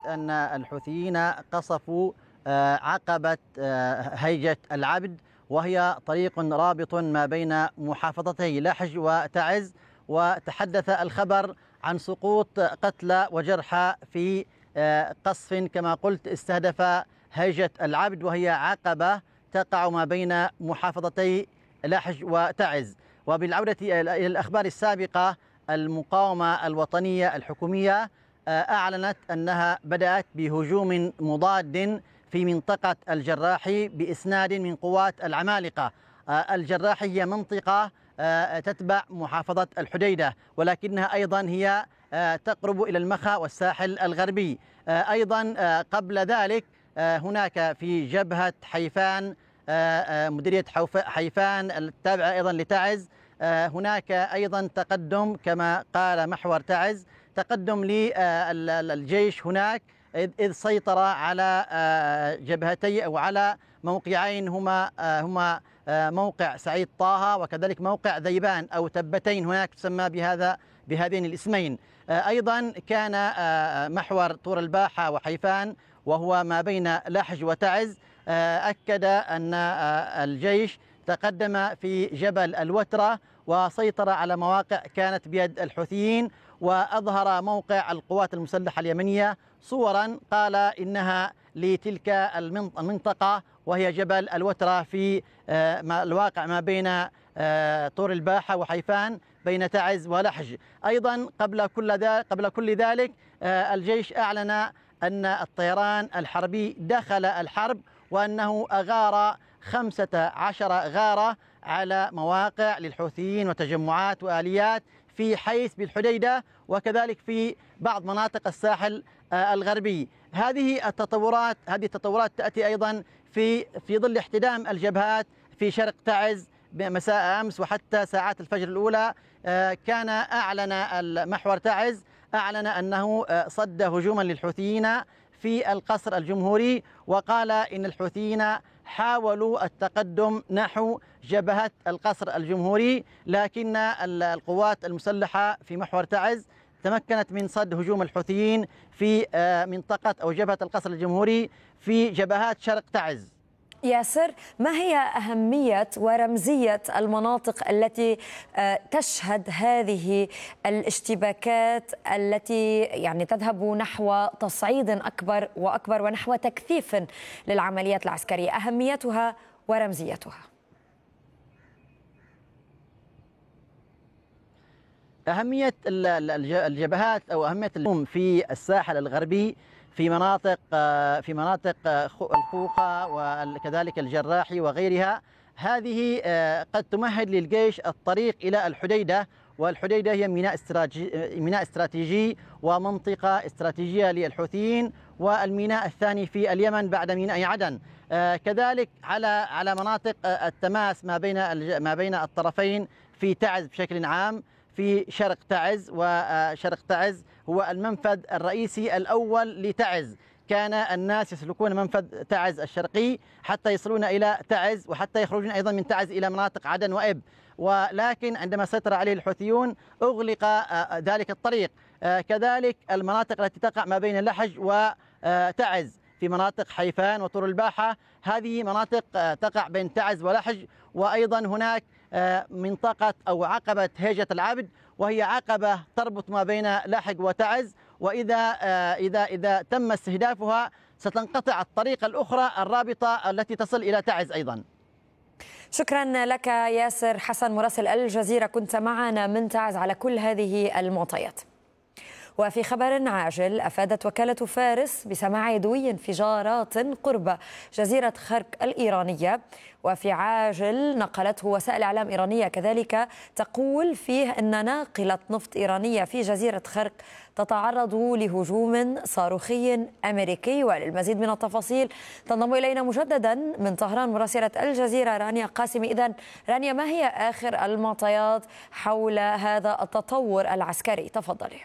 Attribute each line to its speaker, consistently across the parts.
Speaker 1: أن الحوثيين قصفوا عقبة هيجة العبد، وهي طريق رابط ما بين محافظتي لحج وتعز، وتحدث الخبر عن سقوط قتلى وجرحى في قصف كما قلت استهدف هيجة العبد، وهي عقبة تقع ما بين محافظتي لحج وتعز. وبالعودة إلى الأخبار السابقة، المقاومة الوطنية الحكومية أعلنت أنها بدأت بهجوم مضاد في منطقة الجراحي بإسناد من قوات العمالقة. الجراحي هي منطقة تتبع محافظة الحديدة، ولكنها أيضا هي تقرب إلى المخا والساحل الغربي. أيضا قبل ذلك هناك في جبهة حيفان، مديرية حيفان التابعة أيضا لتعز، هناك أيضا تقدم كما قال محور تعز، تقدم للجيش هناك، إذ سيطر على جبهتي أو على موقعين هما موقع سعيد طه وكذلك موقع ذيبان أو تبتين، هناك تسمى بهذين الاسمين. أيضا كان محور طور الباحة وحيفان وهو ما بين لحج وتعز، أكد أن الجيش تقدم في جبل الوترة وسيطر على مواقع كانت بيد الحوثيين، وأظهر موقع القوات المسلحة اليمنية صورا قال إنها لتلك المنطقة، وهي جبل الوترة في الواقع ما بين طور الباحة وحيفان بين تعز ولحج. أيضا قبل كل ذلك الجيش أعلن أن الطيران الحربي دخل الحرب، وأنه أغار 15 غارة على مواقع للحوثيين وتجمعات وآليات في حيث بالحديدة وكذلك في بعض مناطق الساحل الغربي. هذه التطورات تأتي أيضا في ظل احتدام الجبهات في شرق تعز مساء أمس وحتى ساعات الفجر الأولى. كان أعلن محور تعز أنه صد هجوما للحوثيين في القصر الجمهوري، وقال إن الحوثيين حاولوا التقدم نحو جبهة القصر الجمهوري، لكن القوات المسلحة في محور تعز تمكنت من صد هجوم الحوثيين في منطقة أو جبهة القصر الجمهوري في جبهات شرق تعز.
Speaker 2: ياسر، ما هي أهمية ورمزية المناطق التي تشهد هذه الاشتباكات التي يعني تذهب نحو تصعيد أكبر وأكبر ونحو تكثيف للعمليات العسكرية؟ أهميتها ورمزيتها.
Speaker 1: أهمية الجبهات أو أهمية الهجوم في الساحل الغربي في مناطق الخوخة وكذلك الجراحي وغيرها، هذه قد تمهد للجيش الطريق إلى الحديدة، والحديدة هي ميناء استراتيجي ومنطقة استراتيجية للحوثيين، والميناء الثاني في اليمن بعد ميناء عدن. كذلك على مناطق التماس ما بين الطرفين في تعز بشكل عام، في شرق تعز، وشرق تعز هو المنفذ الرئيسي الأول لتعز. كان الناس يسلكون منفذ تعز الشرقي حتى يصلون إلى تعز وحتى يخرجون أيضا من تعز إلى مناطق عدن وإب، ولكن عندما سيطر عليه الحوثيون أغلق ذلك الطريق. كذلك المناطق التي تقع ما بين لحج وتعز في مناطق حيفان وطور الباحة، هذه مناطق تقع بين تعز ولحج. وأيضا هناك منطقة أو عقبة هيجة العبد، وهي عقبة تربط ما بين لحج وتعز، وإذا تم استهدافها ستنقطع الطريق الأخرى الرابطة التي تصل إلى تعز أيضا.
Speaker 2: شكرا لك ياسر حسن مراسل الجزيرة، كنت معنا من تعز على كل هذه المعطيات. وفي خبر عاجل، أفادت وكالة فارس بسماع دوي انفجارات قرب جزيرة خرك الإيرانية. وفي عاجل نقلته وسائل إعلام إيرانية كذلك تقول فيه أن ناقلة نفط إيرانية في جزيرة خرك تتعرض لهجوم صاروخي أمريكي. وللمزيد من التفاصيل تنضم إلينا مجددا من طهران مراسلة الجزيرة رانيا قاسمي. إذن رانيا، ما هي آخر المعطيات حول هذا التطور العسكري؟ تفضلي.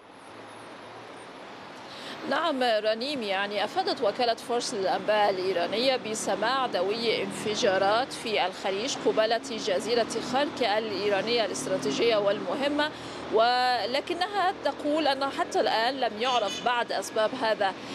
Speaker 3: نعم رنيم، يعني أفادت وكالة فارس للأنباء الإيرانية بسماع دوي انفجارات في الخليج قبالة جزيرة خرك الإيرانية الاستراتيجية والمهمة، ولكنها تقول أن حتى الآن لم يعرف بعد أسباب هذا